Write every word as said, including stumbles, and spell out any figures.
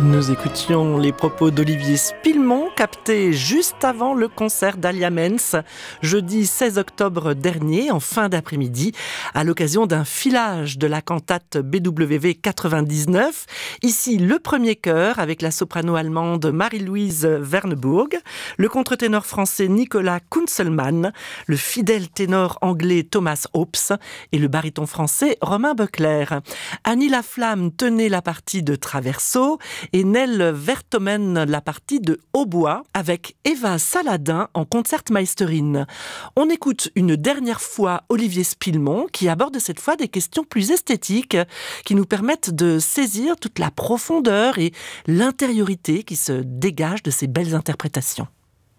Nous écoutions les propos d'Olivier Spillemont, captés juste avant le concert d'Alia Menz, jeudi seize octobre dernier, en fin d'après-midi, à l'occasion d'un filage de la cantate B W V quatre-vingt-dix-neuf. Ici, le premier chœur avec la soprano allemande Marie-Louise Vernebourg, le contre-ténor français Nicolas Kunzelmann, le fidèle ténor anglais Thomas Hopes et le baryton français Romain Böckler. Annie Laflamme tenait la partie de traverso et Nell Vertomen la partie de hautbois avec Eva Saladin en concertmeisterin. On écoute une dernière fois Olivier Spillemont qui aborde cette fois des questions plus esthétiques qui nous permettent de saisir toute la profondeur et l'intériorité qui se dégagent de ces belles interprétations.